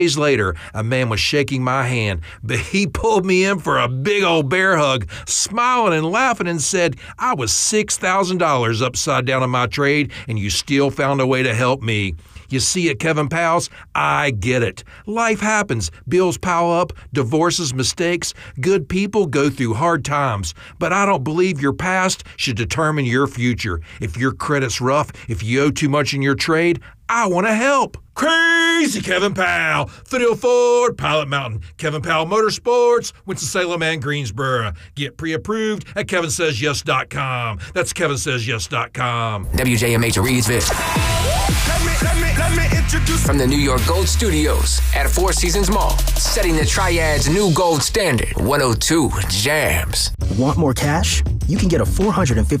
Days later, a man was shaking my hand, but he pulled me in for a big old bear hug, smiling and laughing and said, I was $6,000 upside down in my trade, and you still found a way to help me. You see it, Kevin Pals? I get it. Life happens. Bills pile up, divorces, mistakes. Good people go through hard times. But I don't believe your past should determine your future. If your credit's rough, if you owe too much in your trade, I want to help. Crazy Kevin Powell, Foothill Ford, Pilot Mountain, Kevin Powell Motorsports, Winston-Salem and Greensboro. Get pre-approved at kevinsays.yes.com. That's kevinsays.yes.com. WJMH Reedsville. Let me introduce from the New York Gold Studios at Four Seasons Mall, setting the Triad's new gold standard. 102 Jams. Want more cash? You can get a $450